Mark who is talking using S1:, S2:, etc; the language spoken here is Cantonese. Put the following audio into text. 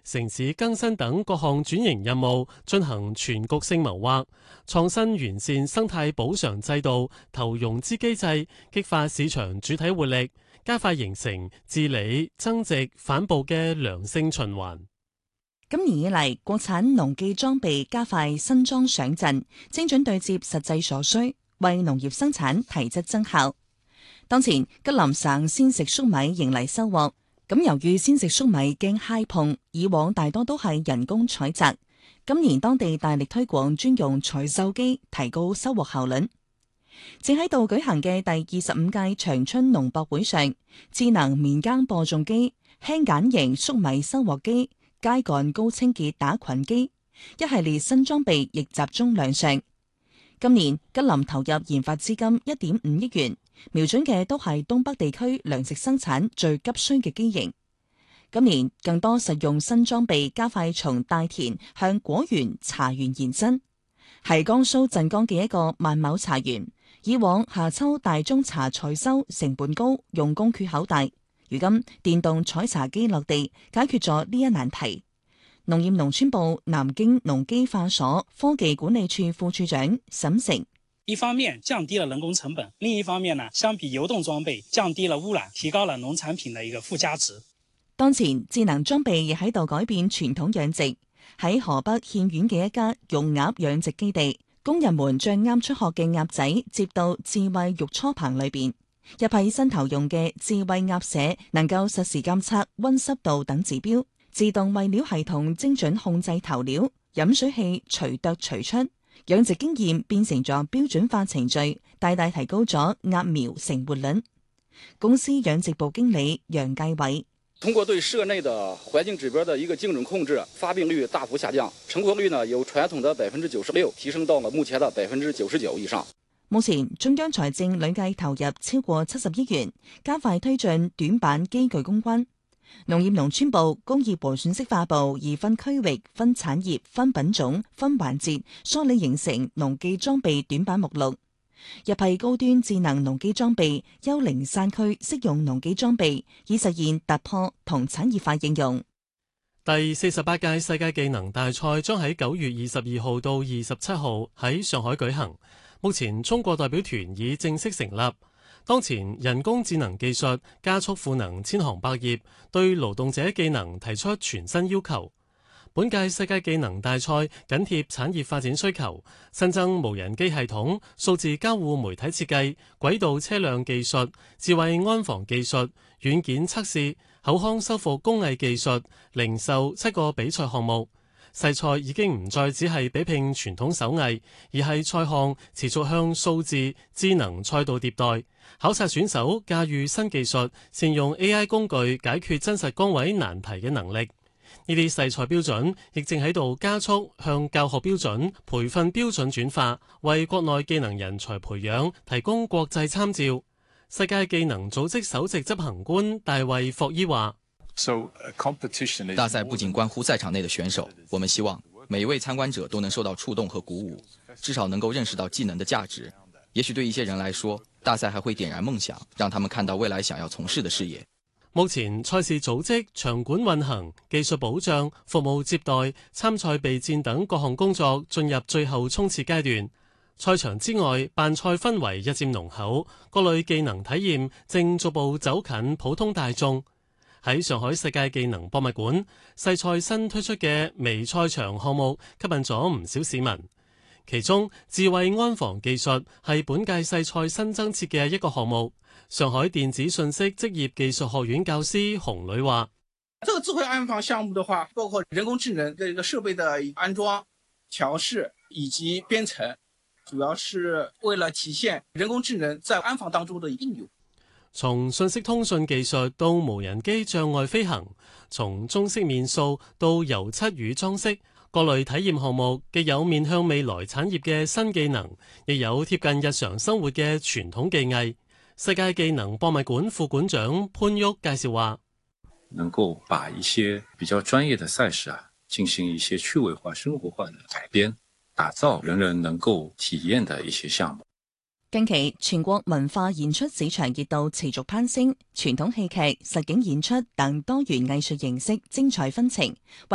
S1: 城市更新等各項轉型任務進行全局性謀劃，創新完善生態補償制度、投融資機制，激發市場主體活力，加快形成治理、增值、反哺嘅良性循環。
S2: 今年以嚟，國產農技裝備加快新裝上陣，精準對接實際所需，為農業生產提質增效。當前吉林省鮮食粟米迎嚟收穫，咁由於鮮食粟米經揩碰，以往大多都係人工採摘，今年當地大力推廣專用採收機，提高收穫效率。正喺度舉行嘅第25屆長春農博會上，智能棉耕播種機、輕簡型粟米收穫機、秸稈高清潔打菌機一系列新裝備亦集中亮相。今年吉林投入研發資金1.5億元，瞄準嘅都係東北地區糧食生產最急需嘅機型。今年更多實用新裝備加快從大田向果園、茶園延伸。係江蘇鎮江嘅一個萬畝茶園，以往夏秋大宗茶採收成本高，用工缺口大，如今電動採茶機落地，解決咗呢一難題。農業農村部南京農機化所科技管理處副處長沈成：
S3: 一方面降低了人工成本，另一方面呢，相比流動裝備降低了污染，提高了農產品的一個附加值。
S2: 當前智能裝備亦喺度改變傳統養殖。喺河北獻縣嘅一家用鴨養殖基地，工人們將啱出殼嘅鴨仔接到智慧育雛棚裏邊，一批新投用嘅智慧鴨舍能夠實時監測溫濕度等指標，自動餵料系統精準控制投料，飲水器隨啄隨出，養殖經驗變成咗標準化程序，大大提高咗鴨苗成活率。公司養殖部經理楊繼偉：
S4: 通過對舍內的環境指標的一個精準控制，發病率大幅下降，成活率呢由傳統的96%提升到了目前的99%以上。
S2: 目前中央財政累計投入超過70億元，加快推進短板機具攻關。農業農村部、工業和信息化部已分區域、分產業、分品種、分環節梳理形成農技裝備短板目錄。一批高端智能農機裝備、幽靈山區適用農機裝備，以實現突破同產業化應用。
S1: 第48屆世界技能大賽將喺9月22號到27號喺上海舉行。目前中國代表團已正式成立。當前人工智能技術加速賦能千行百業，對勞動者技能提出全新要求。本屆世界技能大賽緊貼產業發展需求，新增無人機系統、數字交互媒體設計、軌道車輛技術、智慧安防技術、軟件測試、口腔修復工藝技術、零售7個比賽項目。世賽已經唔再只係比拼傳統手藝，而係賽項持續向數字智能賽道迭代，考察選手駕馭新技術、善用 AI 工具解決真實崗位難題嘅能力。呢啲世賽標準亦正喺度加速向教學標準、培訓標準轉化，為國內技能人才培養提供國際參照。世界技能組織首席執行官大衛霍伊話：
S5: 大賽不僅關乎賽場內的選手，我們希望每一位參觀者都能受到觸動和鼓舞，至少能夠認識到技能的價值。也許對一些人來說，大賽還會點燃夢想，讓他們看到未來想要從事的事業。
S1: 目前賽事組織、場館運行、技術保障、服務接待、參賽備戰等各項工作進入最後衝刺階段。賽場之外，辦賽氛圍日漸濃厚，各類技能體驗正逐步走近普通大眾。喺上海世界技能博物館，世賽新推出嘅微賽場項目吸引咗唔少市民。其中，智慧安防技術係本屆世賽新增設嘅一個項目。上海電子信息職業技術學院教師洪磊話：
S6: 這個智慧安防項目的話，包括人工智能的一個設備的安裝、調試以及編程，主要是為了體現人工智能在安防當中的應用。
S1: 從信息通訊技術到無人機障礙飛行，從中式面塑到油漆與裝飾，各類體驗項目既有面向未來產業嘅新技能，亦有貼近日常生活嘅傳統技藝。世界技能博物館副館長潘旭介紹話：
S7: 能夠把一些比較專業的賽事進行一些趣味化、生活化的改編，打造人人能夠體驗的一些項目。
S2: 近期全國文化演出市場熱度持續攀升，傳統戲劇、實景演出等多元藝術形式精彩紛呈。